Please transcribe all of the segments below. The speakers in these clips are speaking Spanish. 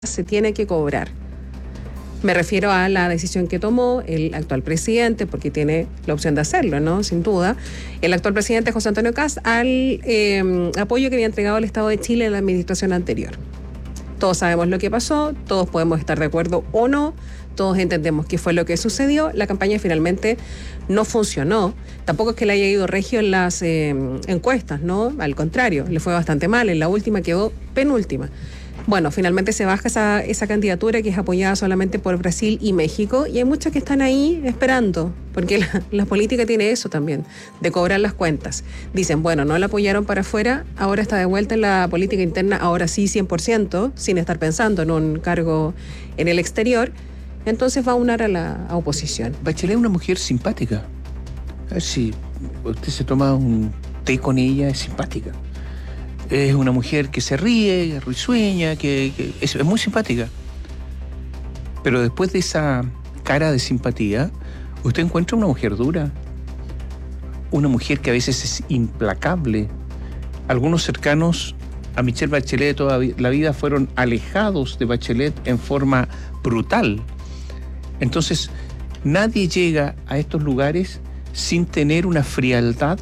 se tiene que cobrar. Me refiero a la decisión que tomó el actual presidente, porque tiene la opción de hacerlo, ¿no? Sin duda. El actual presidente José Antonio Kast al apoyo que había entregado el Estado de Chile en la administración anterior. Todos sabemos lo que pasó, todos podemos estar de acuerdo o no, todos entendemos qué fue lo que sucedió. La campaña finalmente no funcionó. Tampoco es que le haya ido regio en las encuestas, ¿no? Al contrario, le fue bastante mal. En la última quedó penúltima. Bueno, finalmente se baja esa candidatura que es apoyada solamente por Brasil y México, y hay muchos que están ahí esperando, porque la política tiene eso también, de cobrar las cuentas. Dicen, bueno, no la apoyaron para afuera, ahora está de vuelta en la política interna, ahora sí 100%, sin estar pensando en un cargo en el exterior, entonces va a unar a la oposición. Bachelet es una mujer simpática. A ver si usted se toma un té con ella, es simpática. Es una mujer que se ríe, risueña, que es muy simpática. Pero después de esa cara de simpatía, usted encuentra una mujer dura. Una mujer que a veces es implacable. Algunos cercanos a Michelle Bachelet toda la vida fueron alejados de Bachelet en forma brutal. Entonces, nadie llega a estos lugares sin tener una frialdad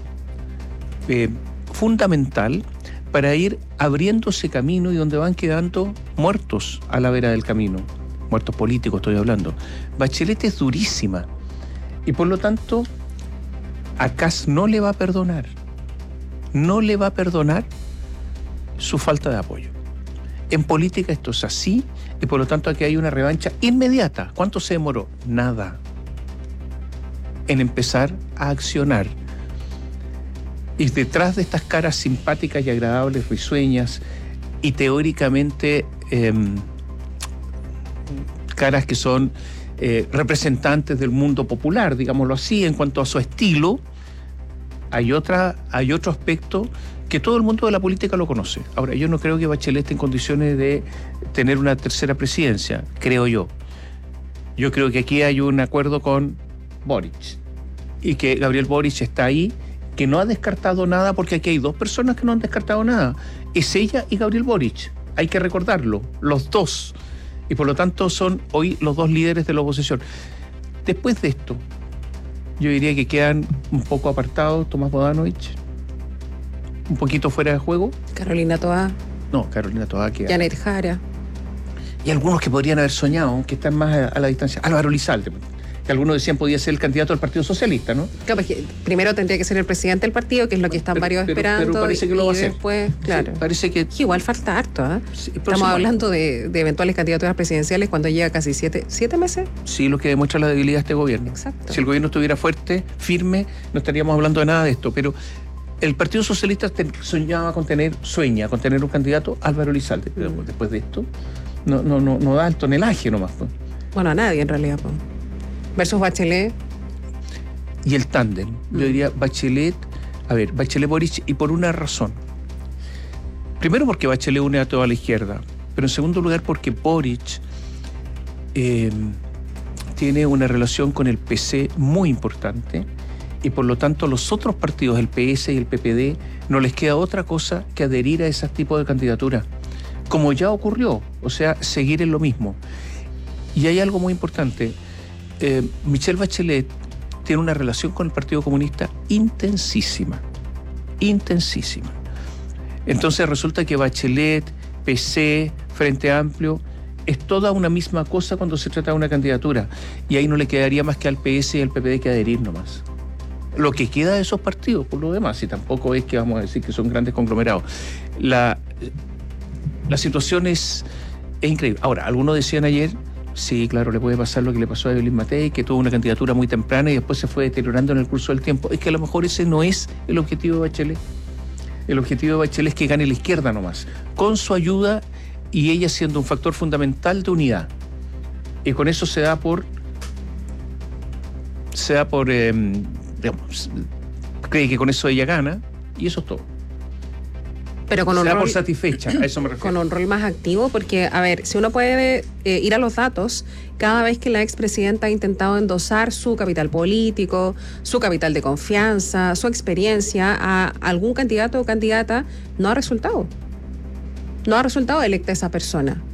fundamental para ir abriéndose camino y donde van quedando muertos a la vera del camino. Muertos políticos estoy hablando. Bachelet es durísima y por lo tanto a Kast no le va a perdonar. No le va a perdonar su falta de apoyo. En política esto es así y por lo tanto aquí hay una revancha inmediata. ¿Cuánto se demoró? Nada. En empezar a accionar. Y detrás de estas caras simpáticas y agradables, risueñas, y teóricamente caras que son representantes del mundo popular, digámoslo así, en cuanto a su estilo, hay otro aspecto que todo el mundo de la política lo conoce. Ahora, yo no creo que Bachelet esté en condiciones de tener una tercera presidencia, creo yo. Yo creo que aquí hay un acuerdo con Boric, y que Gabriel Boric está ahí, que no ha descartado nada, porque aquí hay dos personas que no han descartado nada. Es ella y Gabriel Boric. Hay que recordarlo, los dos. Y por lo tanto son hoy los dos líderes de la oposición. Después de esto, yo diría que quedan un poco apartados Tomás Bodanovich, un poquito fuera de juego. Carolina Toá. No, Carolina Toá queda. Janet Jara. Y algunos que podrían haber soñado, que están más a la distancia. Álvaro Lizalde, que algunos decían podía ser el candidato del Partido Socialista, ¿no? Claro, porque primero tendría que ser el presidente del partido, que es lo que están varios esperando. Pero parece que lo va a hacer. Después, claro. Sí, parece que... Igual falta harto, ¿eh? Sí, estamos hablando de eventuales candidaturas presidenciales cuando llega casi 7 meses. Sí, lo que demuestra la debilidad de este gobierno. Exacto. Si el gobierno estuviera fuerte, firme, no estaríamos hablando de nada de esto. Pero el Partido Socialista sueña con tener un candidato, Álvaro Lizalde. Pero después de esto, no da el tonelaje nomás. Pues. Bueno, a nadie en realidad, pues. Versus Bachelet. Y el tándem. Yo diría Bachelet Boric, y por una razón. Primero porque Bachelet une a toda la izquierda, pero en segundo lugar porque Boric tiene una relación con el PC muy importante y por lo tanto los otros partidos, el PS y el PPD, no les queda otra cosa que adherir a ese tipo de candidatura, como ya ocurrió, o sea, seguir en lo mismo. Y hay algo muy importante. Michelle Bachelet tiene una relación con el Partido Comunista intensísima. Entonces resulta que Bachelet, PC, Frente Amplio, es toda una misma cosa cuando se trata de una candidatura. Y ahí no le quedaría más que al PS y al PPD que adherir nomás. Lo que queda de esos partidos, por lo demás, y tampoco es que vamos a decir que son grandes conglomerados. La situación es increíble. Ahora, algunos decían ayer... Sí, claro, le puede pasar lo que le pasó a Evelyn Matei, que tuvo una candidatura muy temprana y después se fue deteriorando en el curso del tiempo. Es que a lo mejor ese no es el objetivo de Bachelet. El objetivo de Bachelet es que gane la izquierda nomás, con su ayuda y ella siendo un factor fundamental de unidad. Y con eso se da por digamos, cree que con eso ella gana y eso es todo. Pero con un rol, por satisfecha, a eso me refiero. Con un rol más activo, porque, a ver, si uno puede ir a los datos, cada vez que la expresidenta ha intentado endosar su capital político, su capital de confianza, su experiencia a algún candidato o candidata, no ha resultado. No ha resultado electa esa persona.